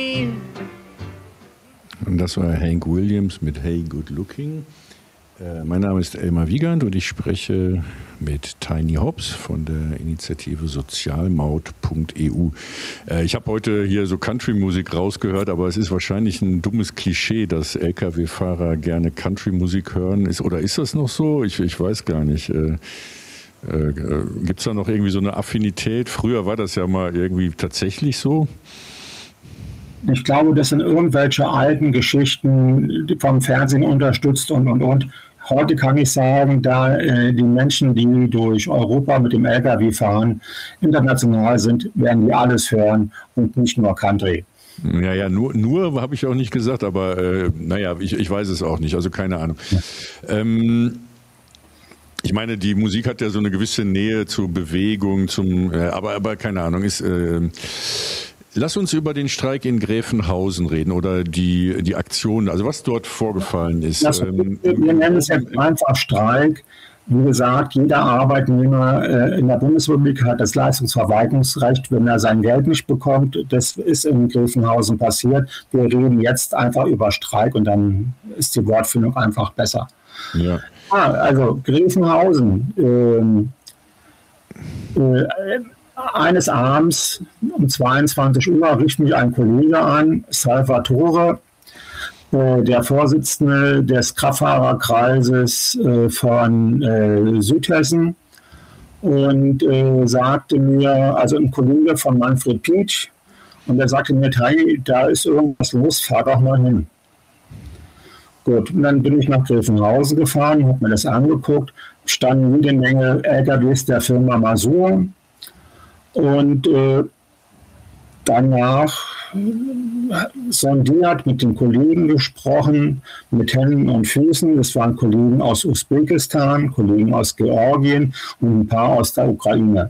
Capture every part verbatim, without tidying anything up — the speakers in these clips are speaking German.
Und das war Hank Williams mit Hey Good Looking. Äh, mein Name ist Elmar Wiegand und ich spreche mit Tiny Hobbs von der Initiative sozialmaut punkt e u. Äh, ich habe heute hier so Country-Musik rausgehört, aber es ist wahrscheinlich ein dummes Klischee, dass L K W-Fahrer gerne Country-Musik hören. Ist, oder ist das noch so? Ich, ich weiß gar nicht. Äh, äh, Gibt es da noch irgendwie so eine Affinität? Früher war das ja mal irgendwie tatsächlich so. Ich glaube, das sind irgendwelche alten Geschichten vom Fernsehen unterstützt und, und, und. Heute kann ich sagen, da äh, die Menschen, die durch Europa mit dem L K W fahren, international sind, werden die alles hören und nicht nur Country. Ja, ja, nur, nur habe ich auch nicht gesagt, aber äh, naja, ich, ich weiß es auch nicht, also keine Ahnung. Ja. Ähm, Ich meine, die Musik hat ja so eine gewisse Nähe zur Bewegung, zum, äh, aber, aber keine Ahnung, ist... Äh, Lass uns über den Streik in Gräfenhausen reden oder die, die Aktion, also was dort vorgefallen ist. Das, ähm, wir nennen es jetzt einfach Streik. Wie gesagt, jeder Arbeitnehmer äh, in der Bundesrepublik hat das Leistungsverweigerungsrecht, wenn er sein Geld nicht bekommt. Das ist in Gräfenhausen passiert. Wir reden jetzt einfach über Streik und dann ist die Wortfindung einfach besser. Ja. Ah, also Gräfenhausen. Ähm, äh, Eines Abends um zweiundzwanzig Uhr rief mich ein Kollege an, Salvatore, äh, der Vorsitzende des Kraftfahrerkreises äh, von äh, Südhessen, und äh, sagte mir, also ein Kollege von Manfred Pietsch, und er sagte mir, hey, da ist irgendwas los, fahr doch mal hin. Gut, und dann bin ich nach Gräfenhausen gefahren, habe mir das angeguckt, standen jede Menge L K Ws der Firma Masur. Und äh, danach sondiert, mit den Kollegen gesprochen, mit Händen und Füßen. Das waren Kollegen aus Usbekistan, Kollegen aus Georgien und ein paar aus der Ukraine.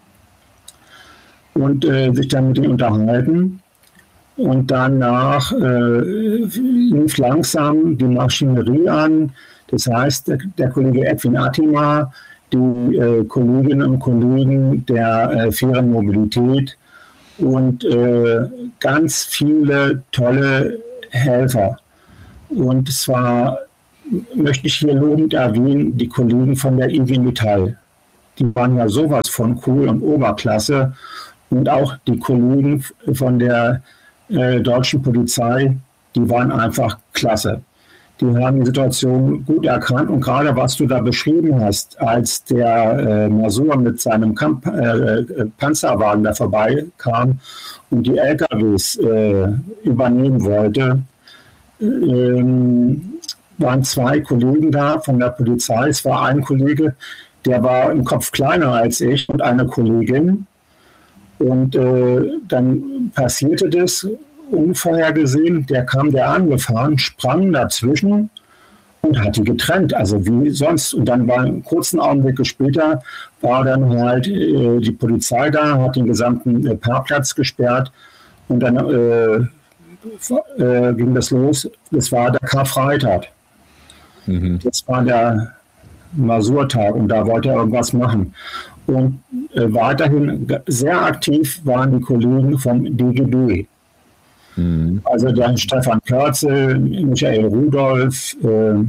Und äh, sich dann mit ihnen unterhalten. Und danach äh, lief langsam die Maschinerie an. Das heißt, der, der Kollege Edwin Attima, die äh, Kolleginnen und Kollegen der äh, fairen Mobilität und äh, ganz viele tolle Helfer. Und zwar möchte ich hier lobend erwähnen, die Kollegen von der I G Metall. Die waren ja sowas von cool und Oberklasse. Und auch die Kollegen von der äh, deutschen Polizei, die waren einfach klasse. Die haben die Situation gut erkannt, und gerade was du da beschrieben hast, als der äh, Masur mit seinem Kamp äh, Panzerwagen da vorbeikam und die L K Ws äh, übernehmen wollte, äh, waren zwei Kollegen da von der Polizei. Es war ein Kollege, der war im Kopf kleiner als ich, und eine Kollegin. Und äh, dann passierte das unvorhergesehen, der kam der angefahren, sprang dazwischen und hat die getrennt, also wie sonst. Und dann war einen kurzen Augenblick später, war dann halt äh, die Polizei da, hat den gesamten äh, Parkplatz gesperrt, und dann äh, äh, ging das los. Das war der Karfreitag. Mhm. Das war der Masurtag, und da wollte er irgendwas machen. Und äh, weiterhin sehr aktiv waren die Kollegen vom D G B. Also dann Stefan Körzel, Michael Rudolph, äh,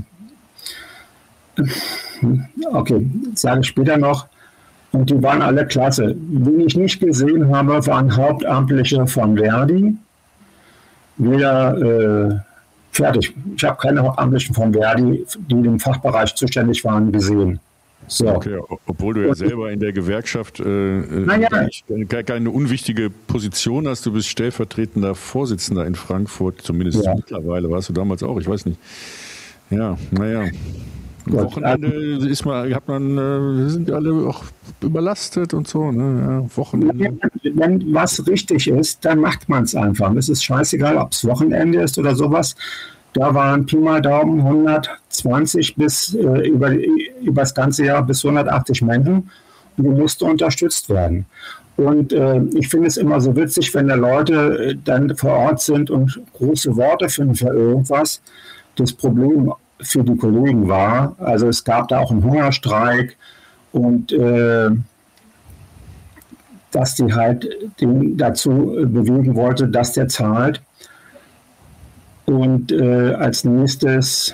okay, sage ich später noch. Und die waren alle klasse. Wen ich nicht gesehen habe, waren Hauptamtliche von Verdi. Wieder äh, fertig. Ich habe keine Hauptamtlichen von Verdi, die im Fachbereich zuständig waren, gesehen. So. Okay, obwohl du ja selber in der Gewerkschaft äh, ja. keine, keine unwichtige Position hast. Du bist stellvertretender Vorsitzender in Frankfurt, zumindest ja. Mittlerweile, warst du damals auch, ich weiß nicht. Ja, naja. Am Wochenende ist man, hat man, äh, sind alle auch überlastet und so. Ne? Ja, Wochenende. Wenn, wenn was richtig ist, dann macht man es einfach. Es ist scheißegal, ob es Wochenende ist oder sowas. Da waren Pi mal Daumen hundertzwanzig bis äh, über, über das ganze Jahr bis hundertachtzig Menschen, und die mussten unterstützt werden. Und äh, ich finde es immer so witzig, wenn da Leute äh, dann vor Ort sind und große Worte finden für irgendwas. Das Problem für die Kollegen war, also es gab da auch einen Hungerstreik, und äh, dass die halt den dazu bewegen wollte, dass der zahlt. Und äh, als nächstes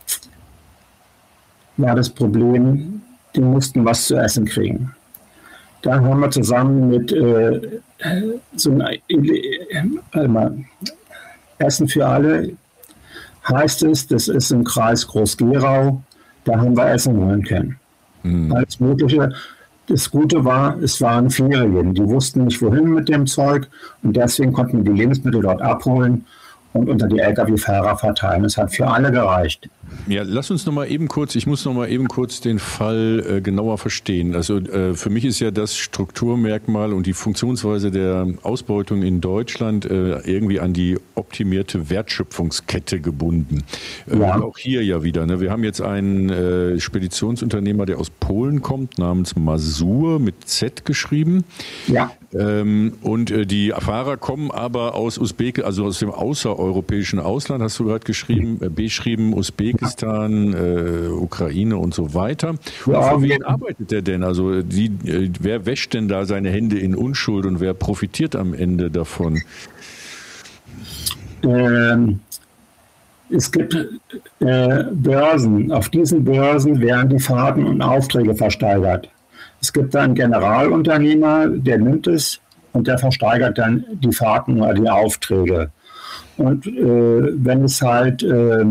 war das Problem, die mussten was zu essen kriegen. Da haben wir zusammen mit äh, so einem äh, Essen für alle, heißt es, das ist im Kreis Groß-Gerau, da haben wir Essen holen können. Mhm. Alles Mögliche. Das Gute war, es waren Ferien, die wussten nicht wohin mit dem Zeug und deswegen konnten wir die Lebensmittel dort abholen und unter die L K W-Fahrer verteilen. Es hat für alle gereicht. Ja, lass uns noch mal eben kurz, ich muss noch mal eben kurz den Fall äh, genauer verstehen. Also äh, für mich ist ja das Strukturmerkmal und die Funktionsweise der Ausbeutung in Deutschland äh, irgendwie an die optimierte Wertschöpfungskette gebunden. Äh, ja. Und auch hier ja wieder. Ne? Wir haben jetzt einen äh, Speditionsunternehmer, der aus Polen kommt, namens Mazur mit Z geschrieben. Ja. Ähm, und äh, die Fahrer kommen aber aus Usbekistan, also aus dem außereuropäischen Ausland, hast du gerade geschrieben, äh, beschrieben, Usbekistan, äh, Ukraine und so weiter. Und ja, für wen arbeitet der denn? Also die, äh, wer wäscht denn da seine Hände in Unschuld und wer profitiert am Ende davon? Ähm, es gibt äh, Börsen. Auf diesen Börsen werden die Fahrten und Aufträge versteigert. Es gibt da einen Generalunternehmer, der nimmt es und der versteigert dann die Fahrten oder die Aufträge. Und äh, wenn es halt, äh,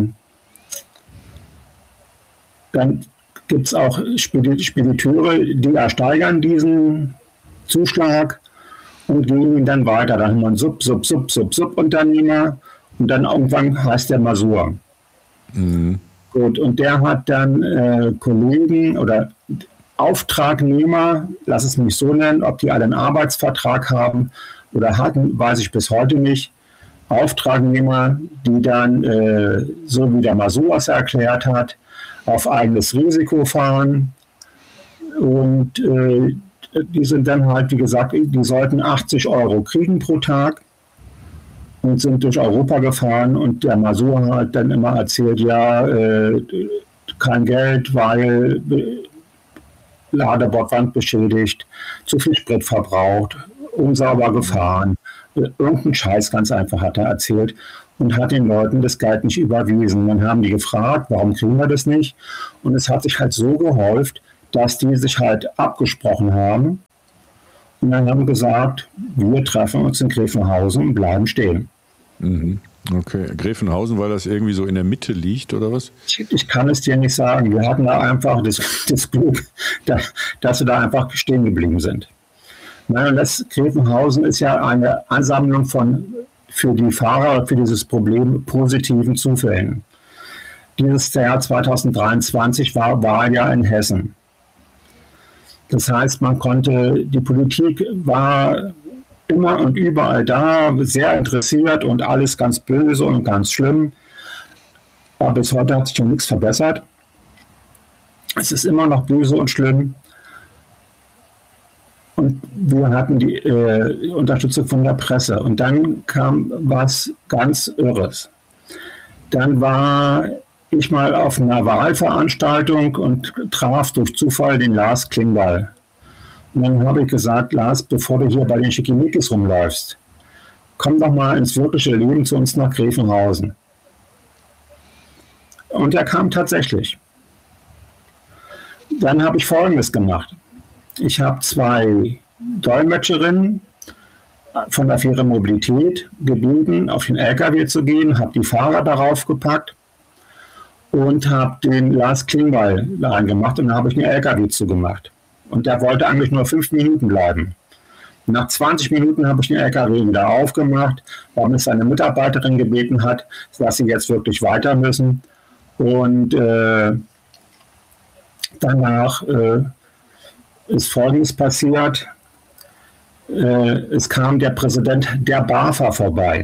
dann gibt es auch Spediteure, die ersteigern diesen Zuschlag und geben ihn dann weiter. Dann haben wir einen Sub, Sub, Sub, Sub, Sub-Unternehmer und dann irgendwann heißt der Mazur. Mhm. Gut, und der hat dann äh, Kollegen oder Auftragnehmer, lass es mich so nennen, ob die alle einen Arbeitsvertrag haben oder hatten, weiß ich bis heute nicht. Auftragnehmer, die dann, äh, so wie der Mazur es erklärt hat, auf eigenes Risiko fahren. Und äh, die sind dann halt, wie gesagt, die sollten achtzig Euro kriegen pro Tag und sind durch Europa gefahren. Und der Mazur hat dann immer erzählt, ja, äh, kein Geld, weil Ladebordwand beschädigt, zu viel Sprit verbraucht, unsauber gefahren. Irgendeinen Scheiß ganz einfach hat er erzählt und hat den Leuten das Geld nicht überwiesen. Dann haben die gefragt, warum kriegen wir das nicht? Und es hat sich halt so gehäuft, dass die sich halt abgesprochen haben und dann haben gesagt, wir treffen uns in Gräfenhausen und bleiben stehen. Mhm. Okay, Gräfenhausen, weil das irgendwie so in der Mitte liegt, oder was? Ich kann es dir nicht sagen. Wir hatten da einfach das, das Glück, dass, dass wir da einfach stehen geblieben sind. Nein, das Gräfenhausen ist ja eine Ansammlung von für die Fahrer, für dieses Problem positiven Zufällen. Dieses Jahr zwanzig dreiundzwanzig war Wahl ja in Hessen. Das heißt, man konnte, die Politik war immer und überall da, sehr interessiert und alles ganz böse und ganz schlimm. Aber bis heute hat sich schon nichts verbessert. Es ist immer noch böse und schlimm. Und wir hatten die äh, Unterstützung von der Presse. Und dann kam was ganz Irres. Dann war ich mal auf einer Wahlveranstaltung und traf durch Zufall den Lars Klingbeil. Und dann habe ich gesagt, Lars, bevor du hier bei den Schickimickis rumläufst, komm doch mal ins wirkliche Leben zu uns nach Gräfenhausen. Und er kam tatsächlich. Dann habe ich Folgendes gemacht. Ich habe zwei Dolmetscherinnen von der Faire Mobilität gebeten, auf den L K W zu gehen, habe die Fahrer darauf gepackt und habe den Lars Klingbeil da reingemacht und dann habe ich einen L K W zugemacht. Und der wollte eigentlich nur fünf Minuten bleiben. Nach zwanzig Minuten habe ich den L K W wieder aufgemacht, weil mich seine Mitarbeiterin gebeten hat, dass sie jetzt wirklich weiter müssen. Und äh, danach äh, ist Folgendes passiert. Äh, es kam der Präsident der BAFA vorbei.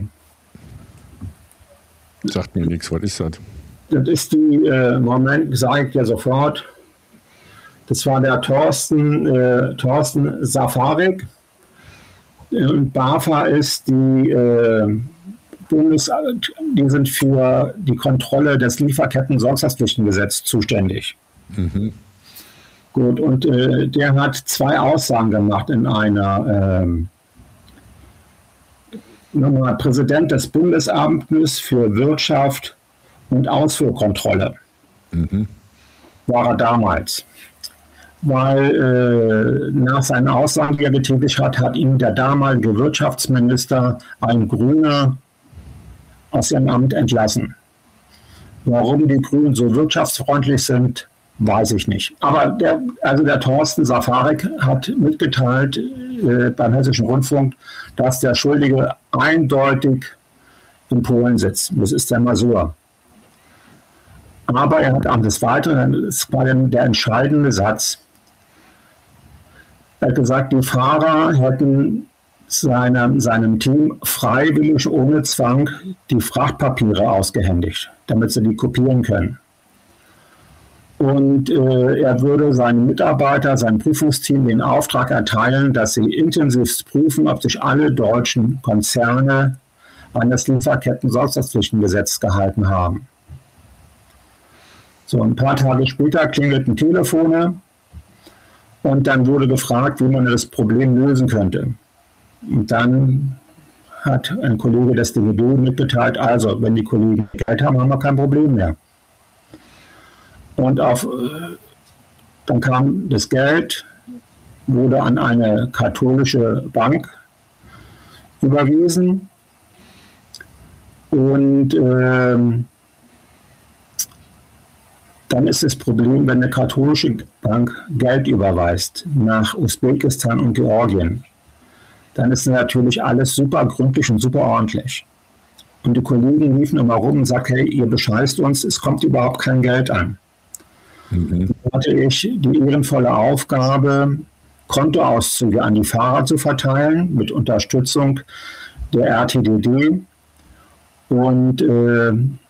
Sagt mir nichts, was ist das? Das ist die, äh, Moment, sage ich dir sofort, das war der Thorsten, äh, Thorsten Safarik. Und BAFA ist die äh, Bundes, die sind für die Kontrolle des Lieferketten-Sorgfaltspflichtengesetzes zuständig. Mhm. Gut, und äh, der hat zwei Aussagen gemacht in einer, ähm, nochmal Präsident des Bundesamtes für Wirtschaft und Ausfuhrkontrolle. Mhm. War er damals. Weil äh, nach seinen Aussagen, die er getätigt hat, hat ihn der damalige Wirtschaftsminister, ein Grüner, aus seinem Amt entlassen. Warum die Grünen so wirtschaftsfreundlich sind, weiß ich nicht. Aber der, also der Thorsten Safarik hat mitgeteilt äh, beim Hessischen Rundfunk, dass der Schuldige eindeutig in Polen sitzt. Das ist der Masur. Aber er hat am des Weiteren, das war dann der entscheidende Satz, er hat gesagt, die Fahrer hätten seinem, seinem Team freiwillig ohne Zwang die Frachtpapiere ausgehändigt, damit sie die kopieren können. Und äh, er würde seinen Mitarbeiter, seinem Prüfungsteam den Auftrag erteilen, dass sie intensivst prüfen, ob sich alle deutschen Konzerne an das Lieferketten-Sorgfaltspflichtengesetz gehalten haben. So, ein paar Tage später klingelten Telefone und dann wurde gefragt, wie man das Problem lösen könnte. Und dann hat ein Kollege des D G B mitgeteilt, also wenn die Kollegen Geld haben, haben wir kein Problem mehr. Und auf, dann kam das Geld, wurde an eine katholische Bank überwiesen und ähm, dann ist das Problem, wenn eine katholische Bank Geld überweist nach Usbekistan und Georgien, dann ist natürlich alles super gründlich und super ordentlich. Und die Kollegen liefen immer rum und sagten, hey, ihr bescheißt uns, es kommt überhaupt kein Geld an. Mhm. Dann hatte ich die ehrenvolle Aufgabe, Kontoauszüge an die Fahrer zu verteilen, mit Unterstützung der R T D D und äh,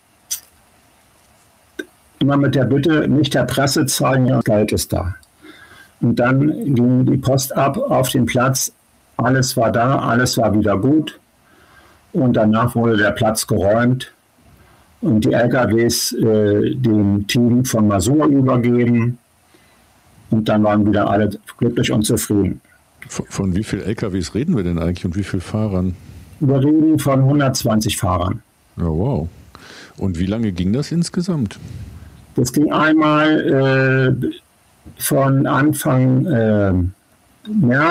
immer mit der Bitte, nicht der Presse zeigen, ja, Geld ist da. Und dann ging die Post ab auf den Platz, alles war da, alles war wieder gut und danach wurde der Platz geräumt und die L K Ws äh, dem Team von Masur übergeben und dann waren wieder alle glücklich und zufrieden. Von, von wie vielen L K Ws reden wir denn eigentlich und wie vielen Fahrern? Wir reden von hundertzwanzig Fahrern. Ja, wow. Und wie lange ging das insgesamt? Das ging einmal äh, von Anfang äh, März